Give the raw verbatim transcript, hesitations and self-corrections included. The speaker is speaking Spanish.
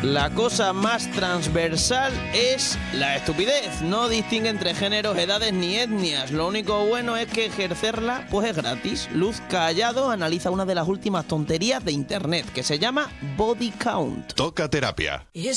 La cosa más transversal es la estupidez. No distingue entre géneros, edades ni etnias. Lo único bueno es que ejercerla pues es gratis. Luz Callado analiza una de las últimas tonterías de internet que se llama body count. Toca terapia.